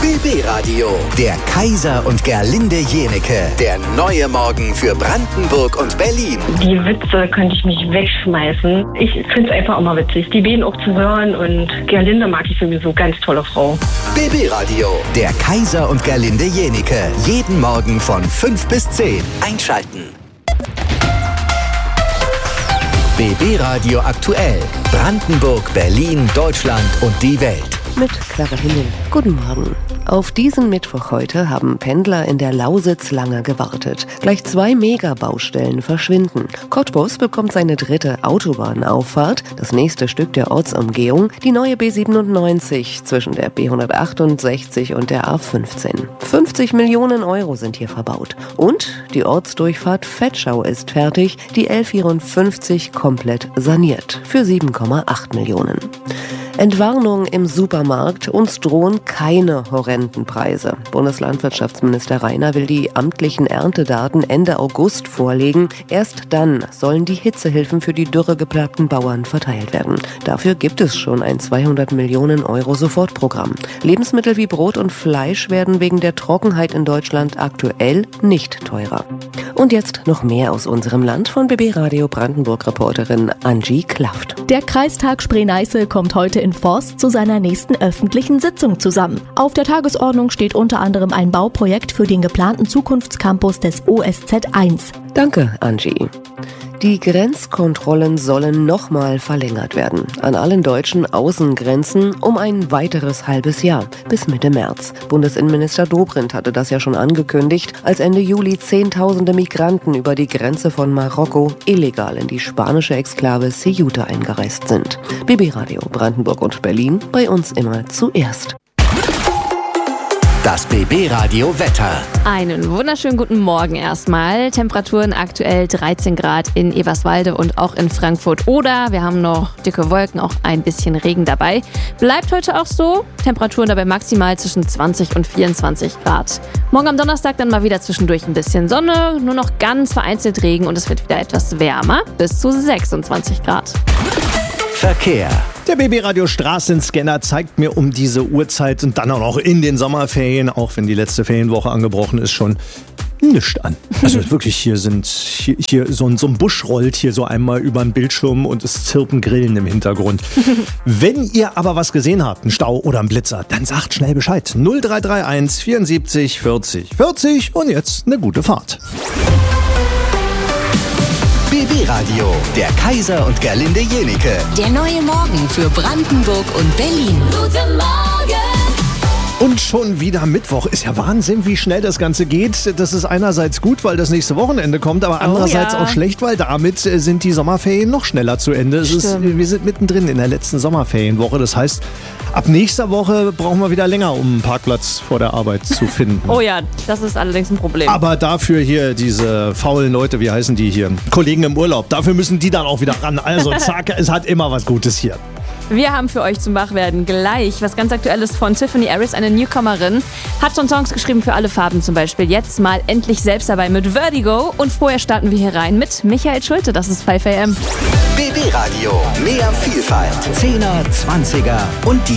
BB Radio, der Kaiser und Gerlinde Jenecke. Der neue Morgen für Brandenburg und Berlin. Die Witze könnte ich mich wegschmeißen. Ich finde es einfach immer witzig, die beiden auch zu hören. Und Gerlinde mag ich sowieso, ganz tolle Frau. BB Radio, der Kaiser und Gerlinde Jenecke. Jeden Morgen von 5 bis 10. Einschalten. BB Radio aktuell. Brandenburg, Berlin, Deutschland und die Welt. Mit Clara Himmel. Guten Morgen. Auf diesen Mittwoch heute haben Pendler in der Lausitz lange gewartet. Gleich 2 Megabaustellen verschwinden. Cottbus bekommt seine 3. Autobahnauffahrt, das nächste Stück der Ortsumgehung, die neue B97 zwischen der B168 und der A15. 50 Millionen Euro sind hier verbaut. Und die Ortsdurchfahrt Vetschau ist fertig, die L54 komplett saniert für 7,8 Millionen. Entwarnung im Supermarkt, uns drohen keine horrenden Preise. Bundeslandwirtschaftsminister Rainer will die amtlichen Erntedaten Ende August vorlegen. Erst dann sollen die Hitzehilfen für die dürregeplagten Bauern verteilt werden. Dafür gibt es schon ein 200 Millionen Euro Sofortprogramm. Lebensmittel wie Brot und Fleisch werden wegen der Trockenheit in Deutschland aktuell nicht teurer. Und jetzt noch mehr aus unserem Land von BB Radio Brandenburg-Reporterin Angie Klaft. Der Kreistag Spree-Neiße kommt heute in Forst zu seiner nächsten öffentlichen Sitzung zusammen. Auf der Tagesordnung steht unter anderem ein Bauprojekt für den geplanten Zukunftscampus des OSZ 1. Danke, Angie. Die Grenzkontrollen sollen nochmal verlängert werden. An allen deutschen Außengrenzen um ein weiteres halbes Jahr, bis Mitte März. Bundesinnenminister Dobrindt hatte das ja schon angekündigt, als Ende Juli Zehntausende Migranten über die Grenze von Marokko illegal in die spanische Exklave Ceuta eingereist sind. BB Radio Brandenburg und Berlin, bei uns immer zuerst. Das BB Radio Wetter. Einen wunderschönen guten Morgen erstmal. Temperaturen aktuell 13 Grad in Eberswalde und auch in Frankfurt oder. Wir haben noch dicke Wolken, auch ein bisschen Regen dabei. Bleibt heute auch so. Temperaturen dabei maximal zwischen 20 und 24 Grad. Morgen am Donnerstag dann mal wieder zwischendurch ein bisschen Sonne, nur noch ganz vereinzelt Regen und es wird wieder etwas wärmer, bis zu 26 Grad. Verkehr. Der BB Radio Straßenscanner zeigt mir um diese Uhrzeit und dann auch noch in den Sommerferien, auch wenn die letzte Ferienwoche angebrochen ist, schon nichts an. Also wirklich, hier so ein Busch rollt hier so einmal über den Bildschirm und es zirpen Grillen im Hintergrund. Wenn ihr aber was gesehen habt, einen Stau oder einen Blitzer, dann sagt schnell Bescheid. 0331 74 40 40 und jetzt eine gute Fahrt. BB Radio, der Kaiser und Gerlinde Jenecke. Der neue Morgen für Brandenburg und Berlin. Guten Morgen! Und schon wieder Mittwoch. Ist ja Wahnsinn, wie schnell das Ganze geht. Das ist einerseits gut, weil das nächste Wochenende kommt, aber andererseits auch schlecht, weil damit sind die Sommerferien noch schneller zu Ende. Wir sind mittendrin in der letzten Sommerferienwoche. Das heißt, ab nächster Woche brauchen wir wieder länger, um einen Parkplatz vor der Arbeit zu finden. Oh ja, das ist allerdings ein Problem. Aber dafür hier diese faulen Leute, wie heißen die hier? Kollegen im Urlaub. Dafür müssen die dann auch wieder ran. Also zack, es hat immer was Gutes hier. Wir haben für euch zum Wachwerden gleich was ganz Aktuelles von Tiffany Harris, eine Newcomerin. Hat schon Songs geschrieben für alle Farben zum Beispiel. Jetzt mal endlich selbst dabei mit Vertigo. Und vorher starten wir hier rein mit Michael Schulte. Das ist 5 AM. BB Radio, mehr Vielfalt. 10er, 20er und die